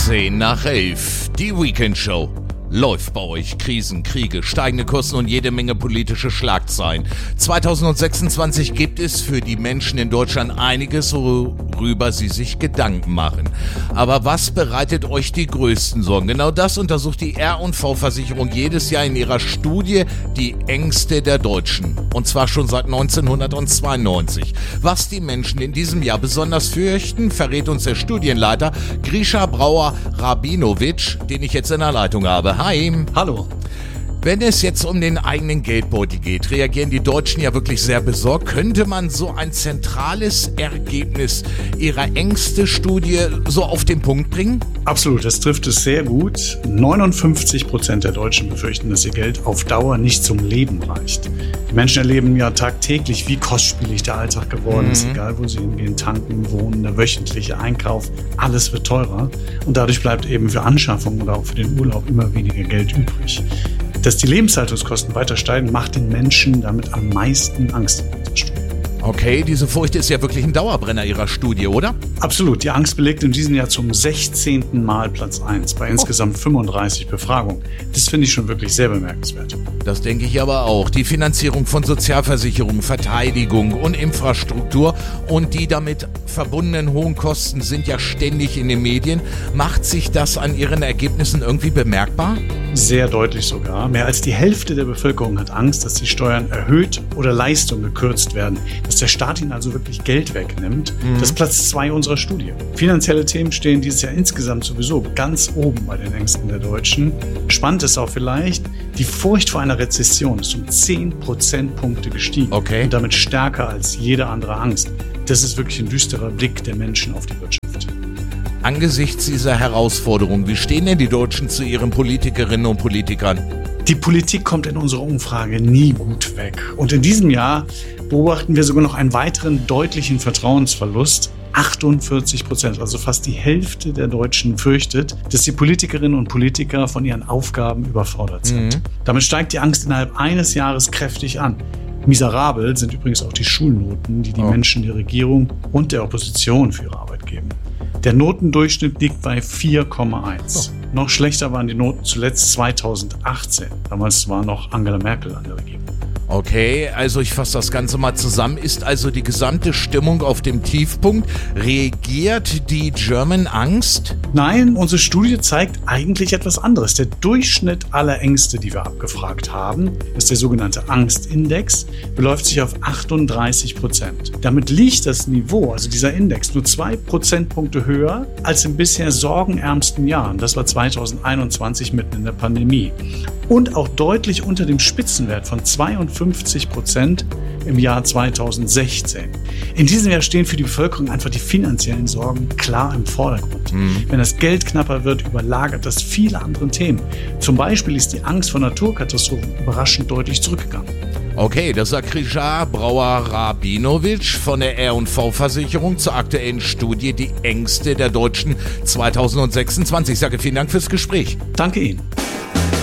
10 nach 11, die Weekend-Show. Läuft bei euch. Krisen, Kriege, steigende Kosten und jede Menge politische Schlagzeilen. 2026 gibt es für die Menschen in Deutschland einiges, worüber sie sich Gedanken machen. Aber was bereitet euch die größten Sorgen? Genau das untersucht die R&V-Versicherung jedes Jahr in ihrer Studie Die Ängste der Deutschen. Und zwar schon seit 1992. Was die Menschen in diesem Jahr besonders fürchten, verrät uns der Studienleiter Grisha Brauer-Rabinovic, den ich jetzt in der Leitung habe. Hi. Hallo. Wenn es jetzt um den eigenen Geldbeutel geht, reagieren die Deutschen ja wirklich sehr besorgt. Könnte man so ein zentrales Ergebnis ihrer Ängste-Studie so auf den Punkt bringen? Absolut, das trifft es sehr gut. 59% der Deutschen befürchten, dass ihr Geld auf Dauer nicht zum Leben reicht. Die Menschen erleben ja tagtäglich, wie kostspielig der Alltag geworden ist, egal wo sie hingehen, tanken, wohnen, der wöchentliche Einkauf, alles wird teurer. Und dadurch bleibt eben für Anschaffung oder auch für den Urlaub immer weniger Geld übrig. Dass die Lebenshaltungskosten weiter steigen, macht den Menschen damit am meisten Angst in dieser Studie. Okay, diese Furcht ist ja wirklich ein Dauerbrenner Ihrer Studie, oder? Absolut. Die Angst belegt in diesem Jahr zum 16. Mal Platz 1 bei insgesamt 35 Befragungen. Das finde ich schon wirklich sehr bemerkenswert. Das denke ich aber auch. Die Finanzierung von Sozialversicherung, Verteidigung und Infrastruktur und die damit verbundenen hohen Kosten sind ja ständig in den Medien. Macht sich das an Ihren Ergebnissen irgendwie bemerkbar? Sehr deutlich sogar. Mehr als die Hälfte der Bevölkerung hat Angst, dass die Steuern erhöht oder Leistungen gekürzt werden. Dass der Staat ihnen also wirklich Geld wegnimmt. Das ist Platz 2 unserer Studie. Finanzielle Themen stehen dieses Jahr insgesamt sowieso ganz oben bei den Ängsten der Deutschen. Spannend ist auch vielleicht, die Furcht vor einer Rezession ist um 10 Prozentpunkte gestiegen. Okay. Und damit stärker als jede andere Angst. Das ist wirklich ein düsterer Blick der Menschen auf die Wirtschaft. Angesichts dieser Herausforderung, wie stehen denn die Deutschen zu ihren Politikerinnen und Politikern? Die Politik kommt in unserer Umfrage nie gut weg. Und in diesem Jahr beobachten wir sogar noch einen weiteren deutlichen Vertrauensverlust. 48%, also fast die Hälfte der Deutschen fürchtet, dass die Politikerinnen und Politiker von ihren Aufgaben überfordert sind. Damit steigt die Angst innerhalb eines Jahres kräftig an. Miserabel sind übrigens auch die Schulnoten, die die Menschen der Regierung und der Opposition für ihre Arbeit geben. Der Notendurchschnitt liegt bei 4,1. Noch schlechter waren die Noten zuletzt 2018. Damals war noch Angela Merkel an der Regierung. Okay, also ich fasse das Ganze mal zusammen. Ist also die gesamte Stimmung auf dem Tiefpunkt? Regiert die German Angst? Nein, unsere Studie zeigt eigentlich etwas anderes. Der Durchschnitt aller Ängste, die wir abgefragt haben, ist der sogenannte Angstindex, beläuft sich auf 38%. Damit liegt das Niveau, also dieser Index, nur 2 Prozentpunkte höher als im bisher sorgenärmsten Jahr. Das war 2021 mitten in der Pandemie. Und auch deutlich unter dem Spitzenwert von 52% im Jahr 2016. In diesem Jahr stehen für die Bevölkerung einfach die finanziellen Sorgen klar im Vordergrund. Wenn das Geld knapper wird, überlagert das viele andere Themen. Zum Beispiel ist die Angst vor Naturkatastrophen überraschend deutlich zurückgegangen. Okay, das sagt Grisha Brauer-Rabinovic von der R&V-Versicherung zur aktuellen Studie Die Ängste der Deutschen 2026. Ich sage vielen Dank fürs Gespräch. Danke Ihnen.